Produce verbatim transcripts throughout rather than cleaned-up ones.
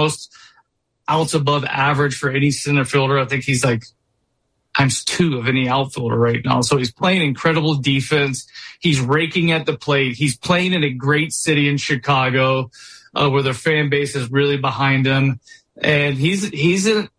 most outs above average for any center fielder. I think he's like times two of any outfielder right now. So he's playing incredible defense. He's raking at the plate. He's playing in a great city in Chicago, uh, where their fan base is really behind him. And he's, he's a,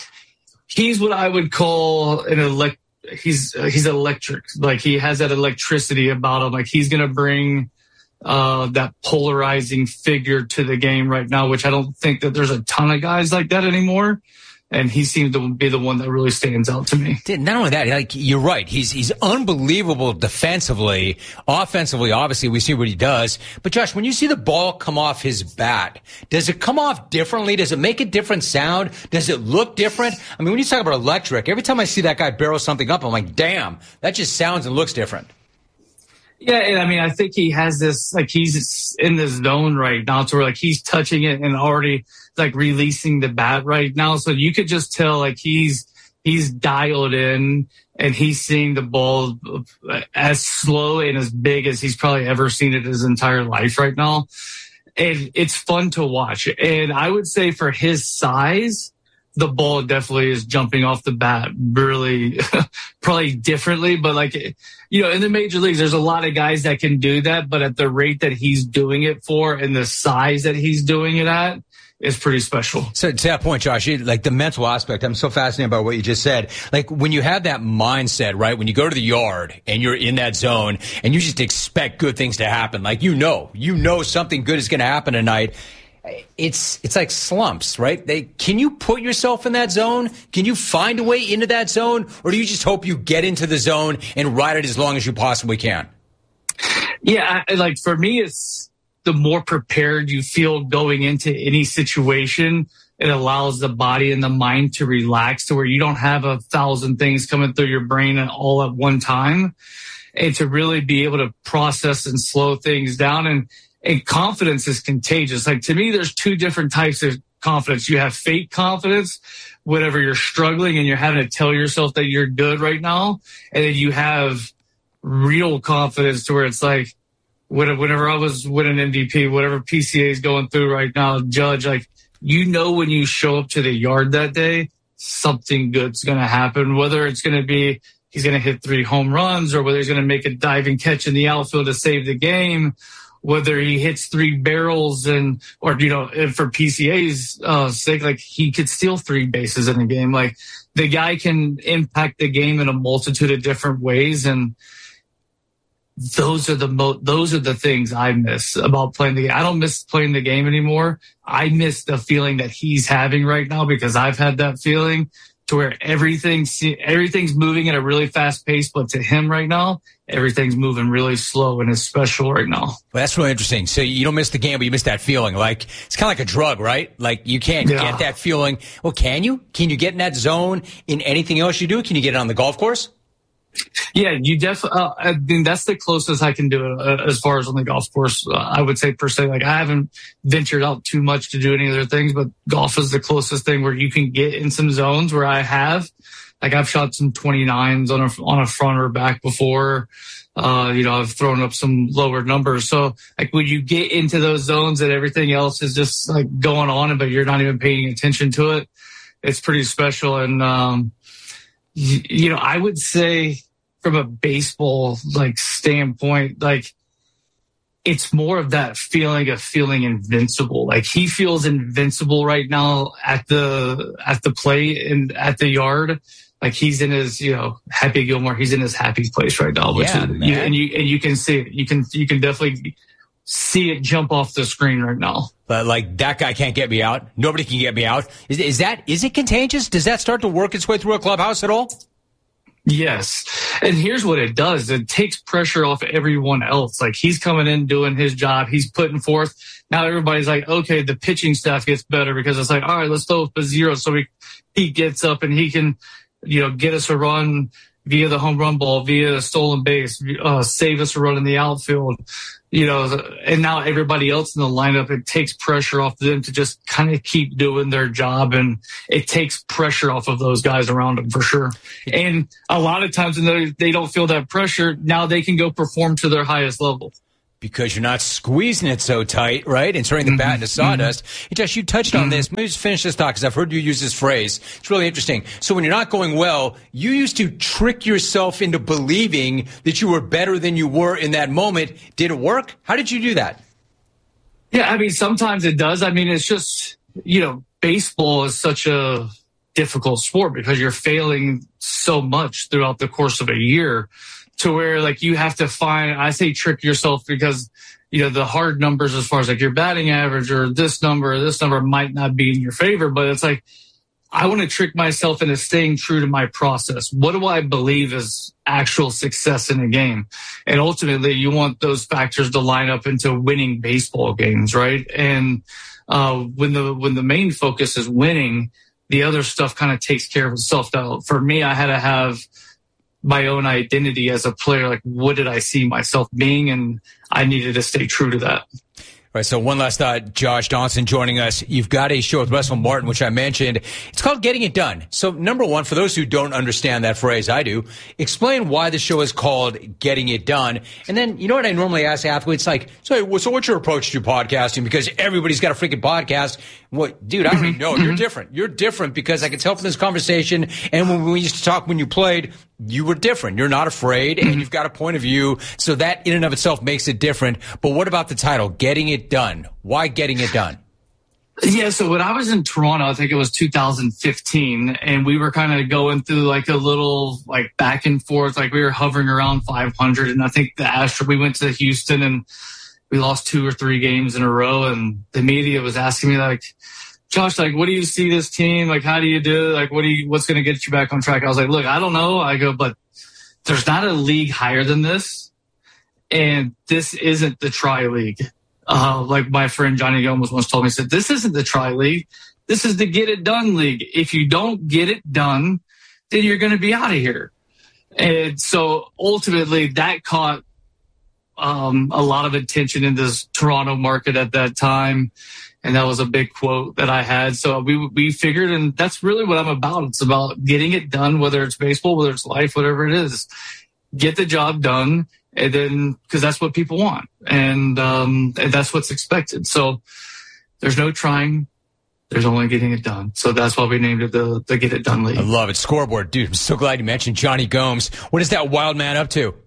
he's what I would call an elect, he's, uh, he's electric. Like he has that electricity about him. Like he's going to bring, uh, that polarizing figure to the game right now, which I don't think that there's a ton of guys like that anymore. And he seems to be the one that really stands out to me. Not only that, like you're right, he's he's unbelievable defensively, offensively. Obviously, we see what he does. But Josh, when you see the ball come off his bat, does it come off differently? Does it make a different sound? Does it look different? I mean, when you talk about electric, every time I see that guy barrel something up, I'm like, damn, that just sounds and looks different. Yeah, and I mean, I think he has this, like, he's in this zone right now to where, like, he's touching it and already, like, releasing the bat right now. So you could just tell, like, he's, he's dialed in and he's seeing the ball as slow and as big as he's probably ever seen it his entire life right now. And it's fun to watch. And I would say for his size, the ball definitely is jumping off the bat really probably differently. But like, you know, in the major leagues, there's a lot of guys that can do that. But at the rate that he's doing it for and the size that he's doing it at is pretty special. So to that point, Josh, you, like the mental aspect, I'm so fascinated by what you just said. Like when you have that mindset, right? When you go to the yard and you're in that zone and you just expect good things to happen, like, you know, you know something good is going to happen tonight. It's it's like slumps, right? They can you put yourself in that zone? Can you find a way into that zone? Or do you just hope you get into the zone and ride it as long as you possibly can? Yeah, I, like for me, it's the more prepared you feel going into any situation, it allows the body and the mind to relax to where you don't have a thousand things coming through your brain all at one time, and to really be able to process and slow things down. And And confidence is contagious. Like to me, there's two different types of confidence. You have fake confidence, whenever you're struggling and you're having to tell yourself that you're good right now. And then you have real confidence to where it's like, whenever I was winning M V P, whatever P C A is going through right now, Judge, like, you know, when you show up to the yard that day, something good's going to happen, whether it's going to be he's going to hit three home runs or whether he's going to make a diving catch in the outfield to save the game, whether he hits three barrels and, or, you know, for P C A's uh, sake, like he could steal three bases in a game. Like the guy can impact the game in a multitude of different ways. And those are the mo- those are the things I miss about playing the game. I don't miss playing the game anymore. I miss the feeling that he's having right now, because I've had that feeling to where everything, everything's moving at a really fast pace, but to him right now, everything's moving really slow and it's special right now. Well, that's really interesting. So you don't miss the game, but you miss that feeling. Like it's kind of like a drug, right? Like you can't yeah. get that feeling. Well, can you? Can you get in that zone in anything else you do? Can you get it on the golf course? Yeah, you definitely. Uh, I mean, that's the closest I can do it uh, as far as on the golf course. Uh, I would say per se, like I haven't ventured out too much to do any other things, but golf is the closest thing where you can get in some zones where I have. Like I've shot some twenty-nines on a on a front or back before. Uh, you know, I've thrown up some lower numbers. So like when you get into those zones and everything else is just like going on, but you're not even paying attention to it, it's pretty special. And um, you, you know, I would say, from a baseball like standpoint, like it's more of that feeling of feeling invincible. Like he feels invincible right now at the at the plate and at the yard. Like he's in his, you know, Happy Gilmore. He's in his happy place right now. Which yeah, is, you, and you and you can see it. You can you can definitely see it jump off the screen right now. But like that guy can't get me out. Nobody can get me out. Is is that is it contagious? Does that start to work its way through a clubhouse at all? Yes. And here's what it does. It takes pressure off everyone else. Like he's coming in doing his job. He's putting forth. Now everybody's like, okay, the pitching staff gets better because it's like, all right, let's throw up a zero. So we, he gets up and he can, you know, get us a run via the home run ball, via the stolen base, uh, save us a run in the outfield, you know, and now everybody else in the lineup, it takes pressure off them to just kind of keep doing their job. And it takes pressure off of those guys around them for sure. And a lot of times when they, they don't feel that pressure, now they can go perform to their highest level. because you're not squeezing it so tight, right? And turning the bat into sawdust. Mm-hmm. Josh, you touched on this. Maybe just finish this thought because I've heard you use this phrase. It's really interesting. So when you're not going well, you used to trick yourself into believing that you were better than you were in that moment. Did it work? How did you do that? Yeah, I mean, sometimes it does. I mean, it's just, you know, baseball is such a difficult sport because you're failing so much throughout the course of a year. To where, like, you have to find, I say trick yourself because, you know, the hard numbers as far as, like, your batting average or this number or this number might not be in your favor. But it's like, I want to trick myself into staying true to my process. What do I believe is actual success in a game? And ultimately, you want those factors to line up into winning baseball games, right? And uh, when the when the main focus is winning, the other stuff kind of takes care of itself. Now, for me, I had to have my own identity as a player. Like, what did I see myself being? And I needed to stay true to that. All right, so one last thought, Josh Donaldson joining us. You've got a show with Russell Martin, which I mentioned. It's called Getting It Done. So number one, for those who don't understand that phrase, I do, explain why the show is called Getting It Done. And then, you know what I normally ask athletes? Like, so, so what's your approach to podcasting? Because everybody's got a freaking podcast. What, dude, I already know you're different. You're different because I can tell from this conversation. And when we used to talk when you played, you were different. You're not afraid and you've got a point of view. So that in and of itself makes it different. But what about the title, Getting It Done? Why Getting It Done? Yeah, so when I was in Toronto, I think it was two thousand fifteen, and we were kind of going through like a little like back and forth, like we were hovering around five hundred. And I think the Astros, we went to Houston and we lost two or three games in a row. And the media was asking me like, Josh, like, what do you see this team? Like, how do you do? Like, what do you, what's going to get you back on track? I was like, look, I don't know. I go, but there's not a league higher than this. And this isn't the tri league. Uh, like my friend Johnny Gomes once told me, he said, this isn't the tri league. This is the get it done league. If you don't get it done, then you're going to be out of here. And so ultimately that caught um, a lot of attention in this Toronto market at that time. And that was a big quote that I had. So we we figured, and that's really what I'm about. It's about getting it done, whether it's baseball, whether it's life, whatever it is. Get the job done, and then because that's what people want, and um, and that's what's expected. So there's no trying. There's only getting it done. So that's why we named it the, the Get It Done League. I love it. Scoreboard. Dude, I'm so glad you mentioned Johnny Gomes. What is that wild man up to?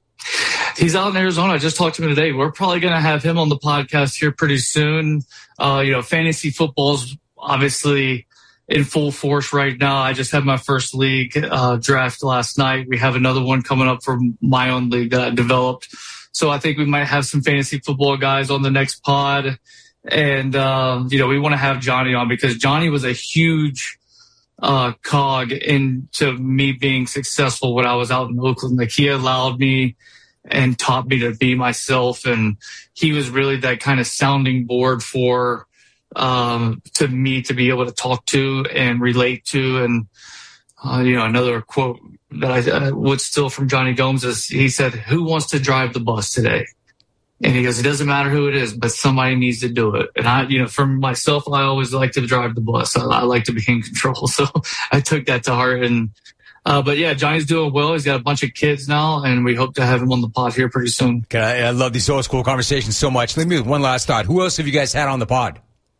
He's out in Arizona. I just talked to him today. We're probably going to have him on the podcast here pretty soon. Uh, you know, fantasy football's obviously in full force right now. I just had my first league uh, draft last night. We have another one coming up for my own league that I developed. So I think we might have some fantasy football guys on the next pod. And, um, you know, we want to have Johnny on because Johnny was a huge uh, cog into me being successful when I was out in Oakland. Like, he allowed me and taught me to be myself. And he was really that kind of sounding board for, um, to me to be able to talk to and relate to. And, uh, you know, another quote that I uh, would steal from Johnny Gomes is he said, who wants to drive the bus today? And he goes, it doesn't matter who it is, but somebody needs to do it. And I, you know, for myself, I always like to drive the bus. I, I like to be in control. So I took that to heart. And, uh, but yeah, Johnny's doing well. He's got a bunch of kids now, and we hope to have him on the pod here pretty soon. Okay, I, I love these old school conversations so much. Let me with one last thought. Who else have you guys had on the pod?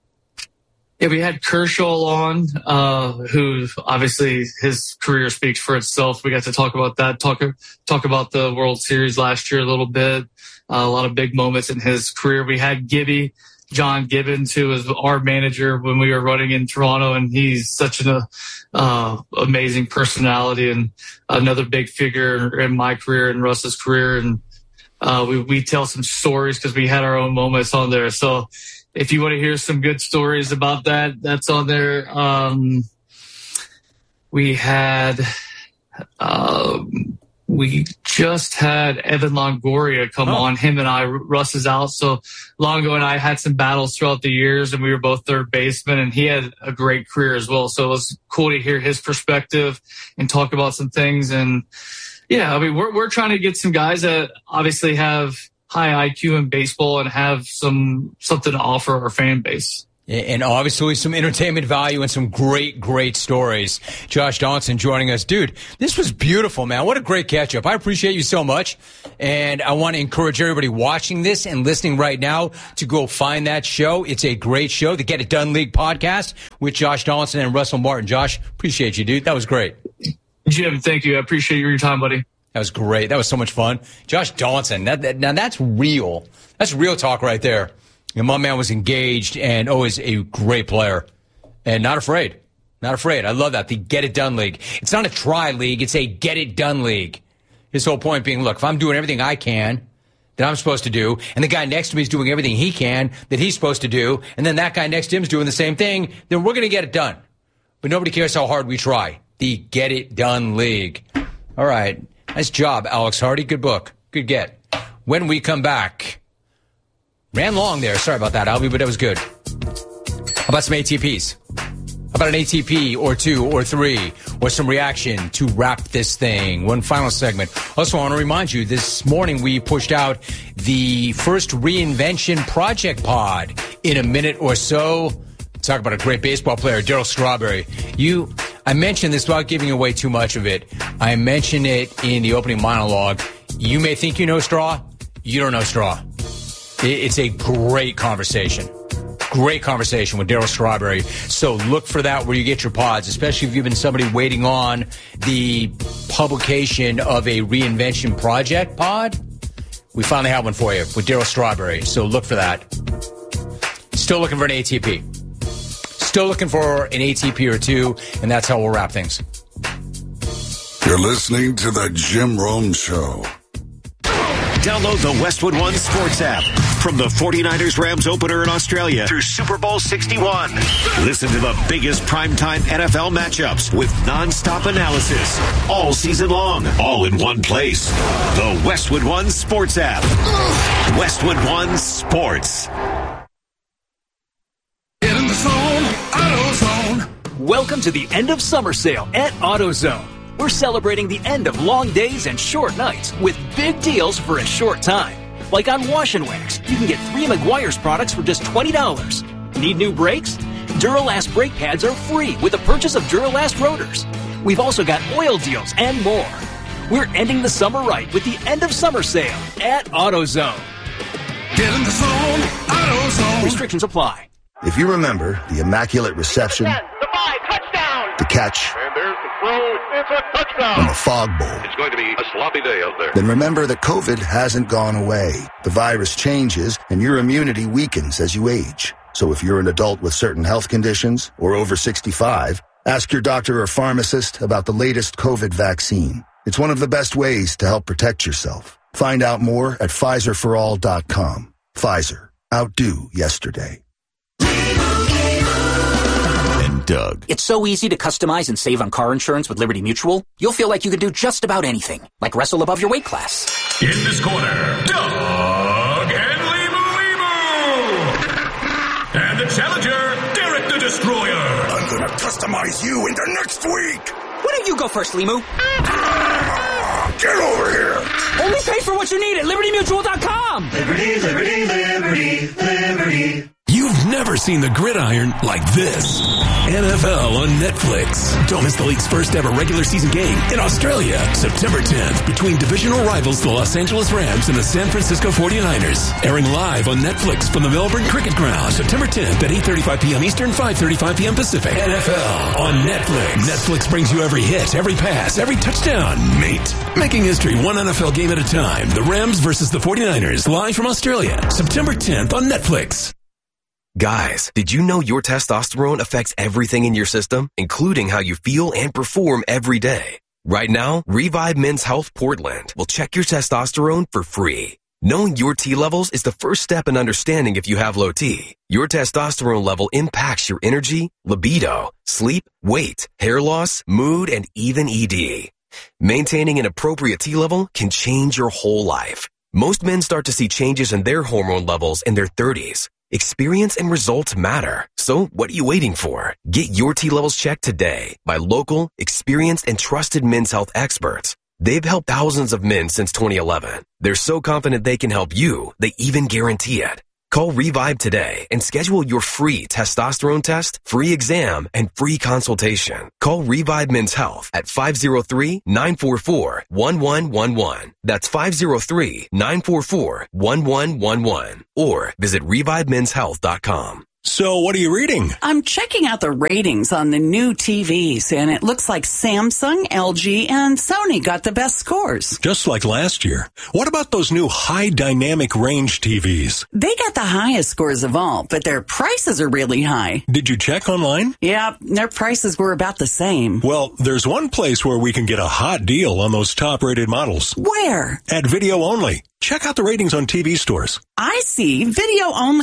Yeah, we had Kershaw on, uh, who obviously his career speaks for itself. We got to talk about that, talk, talk about the World Series last year a little bit. Uh, a lot of big moments in his career. We had Gibby, John Gibbons, who was our manager when we were running in Toronto, and he's such an uh, amazing personality and another big figure in my career and Russ's career. And uh, we, we tell some stories because we had our own moments on there. So if you want to hear some good stories about that, that's on there. Um, we had... Um, We just had Evan Longoria come oh. on. Him and I, Russ is out. So Longo and I had some battles throughout the years, and we were both third basemen, and he had a great career as well. So it was cool to hear his perspective and talk about some things. And yeah, I mean, we're, we're trying to get some guys that obviously have high I Q in baseball and have some, something to offer our fan base. And obviously some entertainment value and some great, great stories. Josh Donaldson joining us. Dude, this was beautiful, man. What a great catch-up. I appreciate you so much. And I want to encourage everybody watching this and listening right now to go find that show. It's a great show, the Get It Done League podcast with Josh Donaldson and Russell Martin. Josh, appreciate you, dude. That was great. Jim, thank you. I appreciate your time, buddy. That was great. That was so much fun. Josh Donaldson, that, that, now that's real. That's real talk right there. And my man was engaged and always a great player and not afraid. Not afraid. I love that. The Get It Done League. It's not a try league. It's a Get It Done League. His whole point being, look, if I'm doing everything I can that I'm supposed to do, and the guy next to me is doing everything he can that he's supposed to do, and then that guy next to him is doing the same thing, then we're going to get it done. But nobody cares how hard we try. The Get It Done League. All right. Nice job, Alex Hardy. Good book. Good get. When we come back... Ran long there. Sorry about that, Albie, but that was good. How about some A T Ps? How about an A T P or two or three or some reaction to wrap this thing? One final segment. Also, I want to remind you, this morning we pushed out the first reinvention project pod. In a minute or so, talk about a great baseball player, Darryl Strawberry. You, I mentioned this without giving away too much of it. I mentioned it in the opening monologue. You may think you know Straw. You don't know Straw. It's a great conversation. Great conversation with Darryl Strawberry. So look for that where you get your pods, especially if you've been somebody waiting on the publication of a reinvention project pod. We finally have one for you with Darryl Strawberry. So look for that. Still looking for an A T P. Still looking for an A T P or two, and that's how we'll wrap things. You're listening to the Jim Rome Show. Download the Westwood One Sports app. From the forty-niners Rams opener in Australia through Super Bowl sixty-one. Listen to the biggest primetime N F L matchups with nonstop analysis all season long, all in one place. The Westwood One Sports app. Westwood One Sports. Get in the zone, AutoZone. Welcome to the end of summer sale at AutoZone. We're celebrating the end of long days and short nights with big deals for a short time. Like on Wash and Wax, you can get three Meguiar's products for just twenty dollars. Need new brakes? Duralast brake pads are free with the purchase of Duralast rotors. We've also got oil deals and more. We're ending the summer right with the end of summer sale at AutoZone. Get in the zone, AutoZone. Restrictions apply. If you remember the immaculate reception, ten, the five, touchdown. The catch, and there's the throw. It's a touchdown. And the fog bowl. It's going to be a sloppy day out there. Then remember that COVID hasn't gone away. The virus changes, and your immunity weakens as you age. So if you're an adult with certain health conditions or over sixty-five, ask your doctor or pharmacist about the latest COVID vaccine. It's one of the best ways to help protect yourself. Find out more at Pfizer for all dot com. Pfizer. Outdo yesterday. Doug. It's so easy to customize and save on car insurance with Liberty Mutual. You'll feel like you can do just about anything, like wrestle above your weight class. In this corner, Doug and Limu Limu. And the challenger, Derek the Destroyer. I'm gonna customize you into next week. Why don't you go first, Limu? Ah, get over here. Only pay for what you need at Liberty Mutual dot com. Liberty, Liberty, Liberty, Liberty. You've never seen the gridiron like this. N F L on Netflix. Don't miss the league's first ever regular season game in Australia, September tenth, between divisional rivals the Los Angeles Rams and the San Francisco forty-niners. Airing live on Netflix from the Melbourne Cricket Ground, September tenth at eight thirty-five p.m. Eastern, five thirty-five p.m. Pacific. N F L on Netflix. Netflix brings you every hit, every pass, every touchdown, mate. Making history one N F L game at a time. The Rams versus the forty-niners, live from Australia, September tenth on Netflix. Guys, did you know your testosterone affects everything in your system, including how you feel and perform every day? Right now, Revive Men's Health Portland will check your testosterone for free. Knowing your T levels is the first step in understanding if you have low T. Your testosterone level impacts your energy, libido, sleep, weight, hair loss, mood, and even E D. Maintaining an appropriate T level can change your whole life. Most men start to see changes in their hormone levels in their thirties. Experience and results matter. So what are you waiting for? Get your T levels checked today by local, experienced, and trusted men's health experts. They've helped thousands of men since twenty eleven. They're so confident they can help you, they even guarantee it. Call Revive today and schedule your free testosterone test, free exam, and free consultation. Call Revive Men's Health at five oh three, nine four four, one one one one. That's five oh three, nine four four, one one one one. Or visit revive men's health dot com. So what are you reading? I'm checking out the ratings on the new T Vs, and it looks like Samsung, L G, and Sony got the best scores. Just like last year. What about those new high dynamic range T Vs? They got the highest scores of all, but their prices are really high. Did you check online? Yeah, their prices were about the same. Well, there's one place where we can get a hot deal on those top-rated models. Where? At Video Only. Check out the ratings on T V stores. I see. Video Only.